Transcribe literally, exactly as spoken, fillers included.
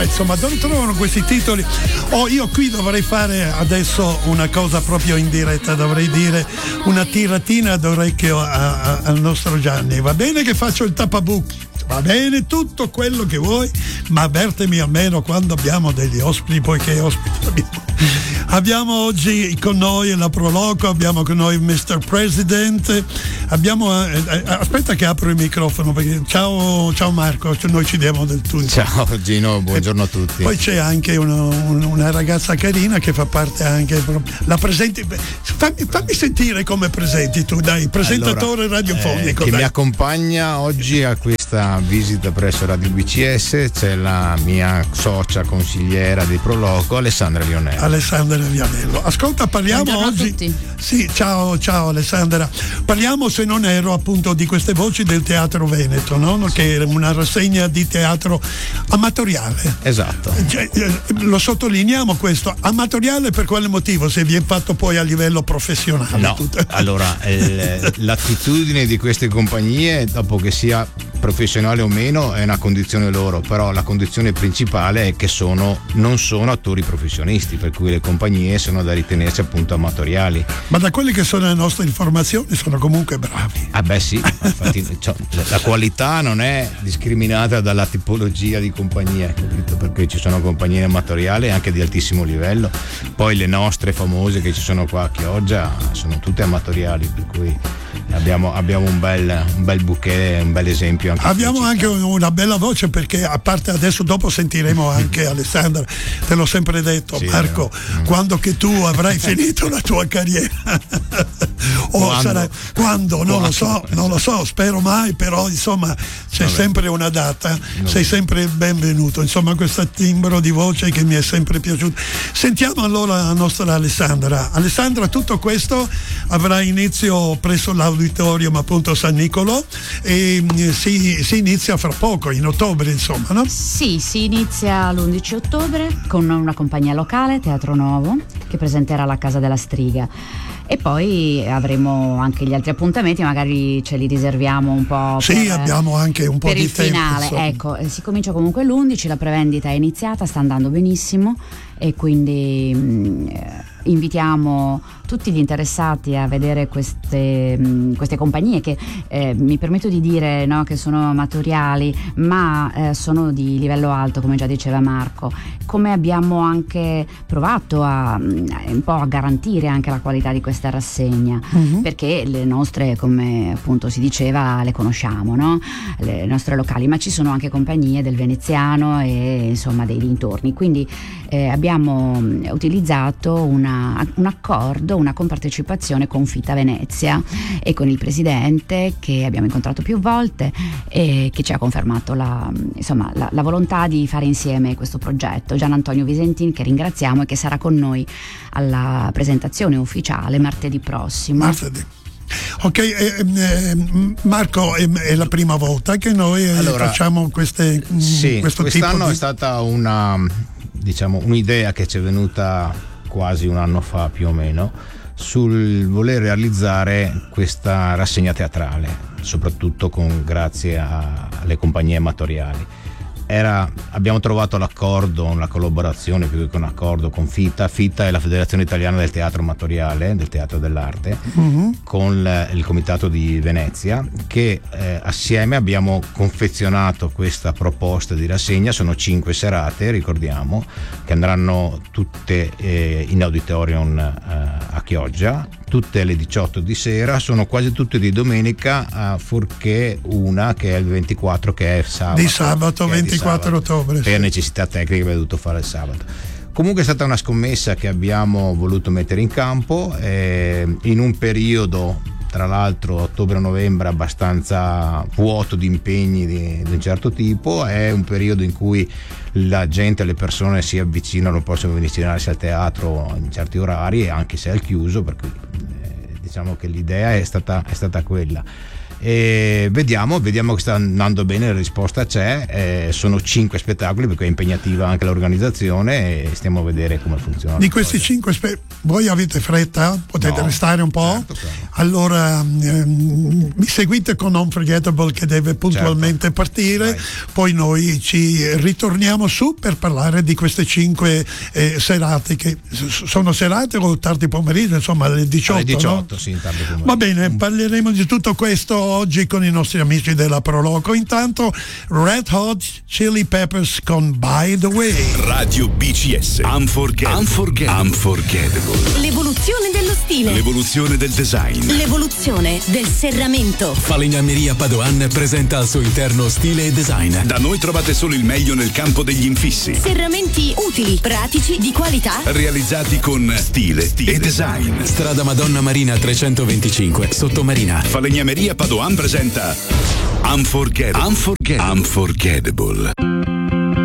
insomma, dove trovano questi titoli? Oh, io qui dovrei fare adesso una cosa proprio in diretta, dovrei dire una tiratina d'orecchio a, a, al nostro Gianni. Va bene che faccio il tappabuchi, va bene tutto quello che vuoi, ma avvertimi almeno quando abbiamo degli ospiti, poiché ospiti abbiamo. Abbiamo oggi con noi la Proloco, abbiamo con noi il mister President, abbiamo eh, eh, aspetta che apro il microfono, perché ciao, ciao Marco, noi ci diamo del tu. Ciao Gino, buongiorno a tutti. Poi c'è anche uno, un, una ragazza carina che fa parte anche, la presenti, fammi, fammi sentire come presenti tu, dai, presentatore allora, radiofonico. Eh, che dai. mi accompagna oggi a questa visita presso Radio B C S c'è la mia socia consigliera di Proloco, Alessandra Lionello. Alessandra Vianello. Ascolta, parliamo Buongiorno oggi. a tutti. Sì, ciao, ciao Alessandra. Parliamo, se non erro, appunto di queste voci del Teatro Veneto, no? Che è una rassegna di teatro amatoriale. Esatto. Cioè, lo sottolineiamo questo, amatoriale per quale motivo? Se viene fatto poi a livello professionale. No, tutto. allora eh, l'attitudine di queste compagnie, dopo che sia professionale o meno, è una condizione loro, però la condizione principale è che sono non sono attori professionisti, per cui le compagnie sono da ritenersi appunto amatoriali. Ma da quelle che sono le nostre informazioni sono comunque bravi. Ah beh sì, infatti cioè, la qualità non è discriminata dalla tipologia di compagnia, capito? Perché ci sono compagnie amatoriali anche di altissimo livello, poi le nostre famose che ci sono qua a Chioggia sono tutte amatoriali, per cui abbiamo, abbiamo un bel un bel bouquet, un bel esempio anche. Abbiamo anche una bella voce, perché a parte adesso dopo sentiremo anche Alessandra, te l'ho sempre detto, sì, Marco, no. Quando che tu avrai finito la tua carriera o quando? Sarai, quando? Non quando? lo so, non lo so, spero mai, però insomma c'è Vabbè. sempre una data, Vabbè. sei sempre il benvenuto, insomma questo timbro di voce che mi è sempre piaciuto. Sentiamo allora la nostra Alessandra. Alessandra, tutto questo avrà inizio presso l'auditorium appunto San Niccolò e si, si inizia fra poco, in ottobre insomma, no? Sì, si inizia l'undici ottobre con una compagnia locale, Teatro Nuovo, che presenterà La Casa della Striga, e poi avremo anche gli altri appuntamenti, magari ce li riserviamo un po'. Sì, per, abbiamo anche un po' per di il tempo, finale, insomma. ecco, si comincia comunque l'undici, la prevendita è iniziata, sta andando benissimo e quindi mh, invitiamo tutti gli interessati a vedere queste, mh, queste compagnie che eh, mi permetto di dire, no, che sono amatoriali, ma eh, sono di livello alto, come già diceva Marco. Come abbiamo anche provato a mh, un po' a garantire anche la qualità di questa rassegna, uh-huh. perché le nostre, come appunto si diceva, le conosciamo, no? Le nostre locali, ma ci sono anche compagnie del veneziano e insomma dei dintorni, quindi eh, abbiamo utilizzato una, un accordo, una compartecipazione con Fita Venezia e con il presidente, che abbiamo incontrato più volte e che ci ha confermato la, insomma, la, la volontà di fare insieme questo progetto. Gian Antonio Visentin, che ringraziamo e che sarà con noi alla presentazione ufficiale martedì prossimo. Martedì. Ok, eh, eh, Marco, è, è la prima volta che noi allora, facciamo queste, sì, questo quest'anno tipo di... è stata una, diciamo, un'idea che ci è venuta quasi un anno fa più o meno, sul voler realizzare questa rassegna teatrale, soprattutto con, grazie a, alle compagnie amatoriali. Era, abbiamo trovato l'accordo, la collaborazione più che un accordo con Fita. Fita è la Federazione Italiana del Teatro Amatoriale, del Teatro dell'Arte, uh-huh. con l, il Comitato di Venezia, che eh, assieme abbiamo confezionato questa proposta di rassegna. Sono cinque serate, ricordiamo, che andranno tutte eh, in auditorium eh, a Chioggia, tutte alle diciotto di sera, sono quasi tutte di domenica, uh, fuorché una che è il ventiquattro, che è sabato. Di sabato, ventiquattro ottobre. Per sì. necessità tecniche abbiamo dovuto fare il sabato. Comunque è stata una scommessa che abbiamo voluto mettere in campo eh, in un periodo, tra l'altro ottobre-novembre, abbastanza vuoto di impegni di, di un certo tipo. È un periodo in cui la gente, le persone si avvicinano, possono avvicinarsi al teatro in certi orari, anche se è al chiuso, perché eh, diciamo che l'idea è stata, è stata quella. E vediamo, vediamo che sta andando bene, la risposta c'è, eh, sono cinque spettacoli perché è impegnativa anche l'organizzazione e stiamo a vedere come funziona. Di questi cinque spe- voi avete fretta? Potete No, restare un po'? certo, certo. Allora ehm, mi seguite con Unforgettable che deve puntualmente Certo. partire. Vai. Poi noi ci ritorniamo su per parlare di queste cinque eh, serate che s- sono serate o tardi pomeriggio, insomma alle diciotto, Alle diciotto, no? sì, in tardi pomeriggio. Va bene, parleremo di tutto questo oggi con i nostri amici della Proloco. Intanto Red Hot Chili Peppers con By the Way. Radio B C S Unforgettable. Unforgettable. Unforgettable. L'evoluzione dello stile. L'evoluzione del design. L'evoluzione del serramento. Falegnameria Padoan presenta al suo interno stile e design. Da noi trovate solo il meglio nel campo degli infissi. Serramenti utili, pratici, di qualità. Realizzati con stile, stile e design. Strada Madonna Marina trecentoventicinque, Sottomarina. Falegnameria Padoan presenta Unforgettable. Unforgettable. Unforgettable.